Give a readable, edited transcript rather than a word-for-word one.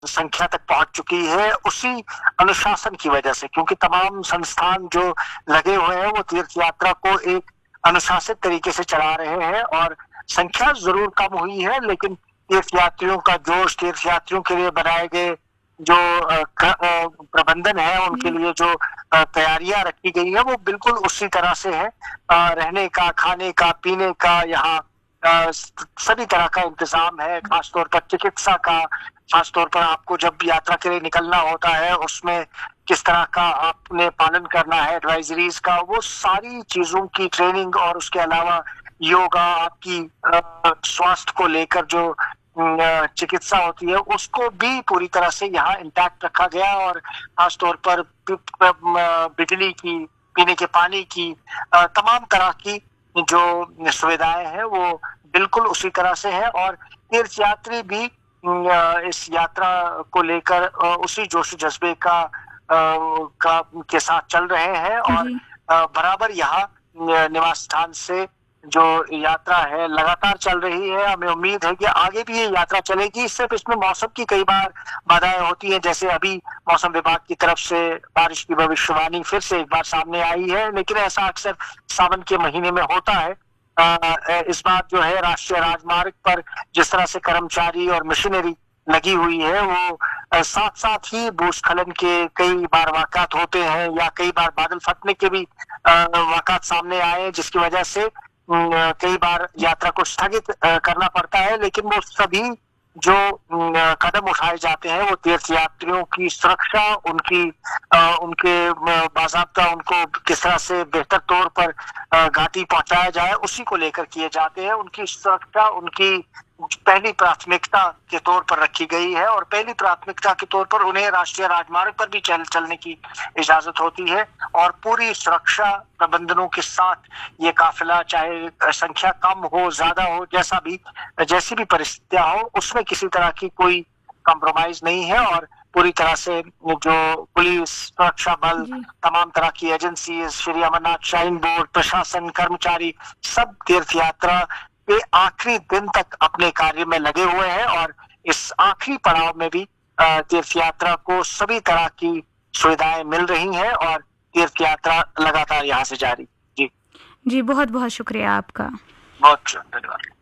संख्या तक पहुंच चुकी है उसी अनुशासन की वजह से, क्योंकि तमाम संस्थान जो लगे हुए हैं वो तीर्थ यात्रा को एक अनुशासित तरीके से चला रहे हैं। और संख्या जरूर कम हुई है, लेकिन तीर्थ यात्रियों का जोश, तीर्थ यात्रियों के लिए बनाए गए जो प्रबंधन है, उनके लिए जो तैयारियां रखी गई है वो बिल्कुल उसी तरह से है। रहने का, खाने का, पीने का यहाँ सभी तरह का इंतजाम है। खासतौर पर चिकित्सा का, खासतौर पर आपको जब यात्रा के लिए निकलना होता है उसमें किस तरह का आपने पालन करना है एडवाइजरीज का, वो सारी चीजों की ट्रेनिंग, और उसके अलावा योगा, आपकी स्वास्थ्य को लेकर जो चिकित्सा होती है उसको भी पूरी तरह से यहाँ इंटैक्ट रखा गया। और खासतौर पर बिजली की, पीने के पानी की, तमाम तरह की जो सुविधाएं हैं वो बिल्कुल उसी तरह से है। और तीर्थ यात्री भी इस यात्रा को लेकर उसी जोश जज्बे के साथ चल रहे हैं। और बराबर यहाँ निवास स्थान से जो यात्रा है लगातार चल रही है। हमें उम्मीद है कि आगे भी ये यात्रा चलेगी। सिर्फ इसमें मौसम की कई बार बाधाएं होती हैं, जैसे अभी मौसम विभाग की तरफ से बारिश की भविष्यवाणी फिर से एक बार सामने आई है, लेकिन ऐसा अक्सर सावन के महीने में होता है। इस बार जो है राष्ट्रीय राजमार्ग पर जिस तरह से कर्मचारी और मशीनरी लगी हुई है, वो साथ साथ ही भूस्खलन के कई बार वाकयात होते हैं, या कई बार बादल फटने के भी वाकयात सामने आए, जिसकी वजह से कई बार यात्रा को स्थगित करना पड़ता है। लेकिन वो सभी जो कदम उठाए जाते हैं वो तीर्थ यात्रियों की सुरक्षा, उनके बाज़ाब्ता उनको किस तरह से बेहतर तौर पर घाटी पहुंचाया जाए उसी को लेकर किए जाते हैं। उनकी सुरक्षा उनकी पहली प्राथमिकता के तौर पर रखी गई है, और पहली प्राथमिकता के तौर पर उन्हें राष्ट्रीय राजमार्ग पर भी चलने की इजाजत होती है। और पूरी सुरक्षा प्रबंधनों के साथ ये काफिला, चाहे संख्या कम हो, ज्यादा हो, जैसी भी परिस्थितियां हो, उसमें किसी तरह की कोई कॉम्प्रोमाइज नहीं है। और पूरी तरह से जो पुलिस, सुरक्षा बल, तमाम तरह की agency, Shri Amarnath shrine board, प्रशासन, कर्मचारी, सब तीर्थ यात्रा के आखिरी दिन तक अपने कार्य में लगे हुए हैं। और इस आखिरी पड़ाव में भी तीर्थ यात्रा को सभी तरह की सुविधाएं मिल रही हैं, और तीर्थ यात्रा लगातार यहाँ से जारी। जी जी, बहुत बहुत शुक्रिया आपका। बहुत धन्यवाद।